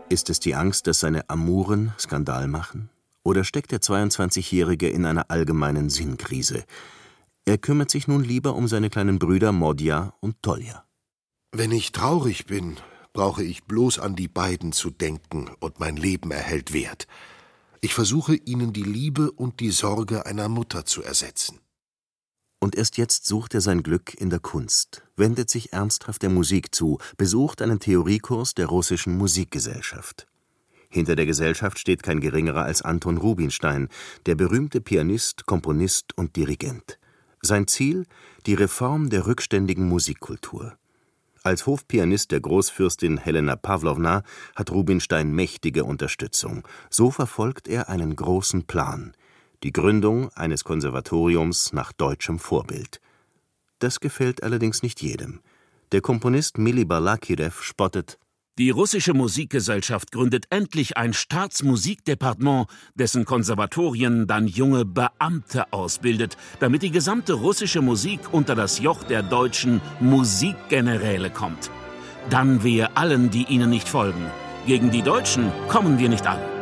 Ist es die Angst, dass seine Amouren Skandal machen? Oder steckt der 22-Jährige in einer allgemeinen Sinnkrise? Er kümmert sich nun lieber um seine kleinen Brüder Modja und Tolja. Wenn ich traurig bin, brauche ich bloß an die beiden zu denken und mein Leben erhält Wert. Ich versuche, ihnen die Liebe und die Sorge einer Mutter zu ersetzen. Und erst jetzt sucht er sein Glück in der Kunst, wendet sich ernsthaft der Musik zu, besucht einen Theoriekurs der Russischen Musikgesellschaft. Hinter der Gesellschaft steht kein geringerer als Anton Rubinstein, der berühmte Pianist, Komponist und Dirigent. Sein Ziel: die Reform der rückständigen Musikkultur. Als Hofpianist der Großfürstin Helena Pawlowna hat Rubinstein mächtige Unterstützung. So verfolgt er einen großen Plan: die Gründung eines Konservatoriums nach deutschem Vorbild. Das gefällt allerdings nicht jedem. Der Komponist Mili Balakirew spottet: Die Russische Musikgesellschaft gründet endlich ein Staatsmusikdepartement, dessen Konservatorien dann junge Beamte ausbildet, damit die gesamte russische Musik unter das Joch der deutschen Musikgeneräle kommt. Dann wehe allen, die ihnen nicht folgen. Gegen die Deutschen kommen wir nicht an.